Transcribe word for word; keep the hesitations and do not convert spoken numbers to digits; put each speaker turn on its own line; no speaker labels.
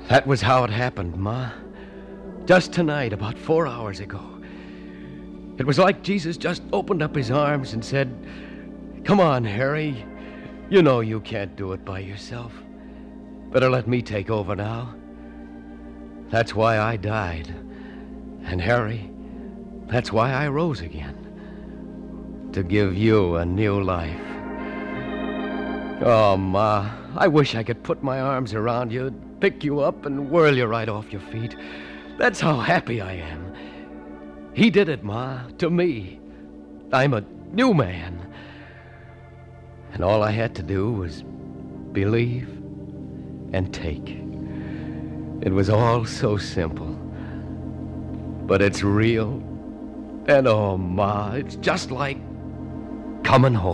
That was how it happened, Ma. Just tonight, about four hours ago. It was like Jesus just opened up his arms and said, "Come on, Harry. You know you can't do it by yourself. Better let me take over now." That's why I died. And Harry, that's why I rose again. To give you a new life. Oh, Ma, I wish I could put my arms around you, pick you up, and whirl you right off your feet. That's how happy I am. He did it, Ma, to me. I'm a new man. And all I had to do was believe and take. It was all so simple. But it's real. And oh, Ma, it's just like coming home.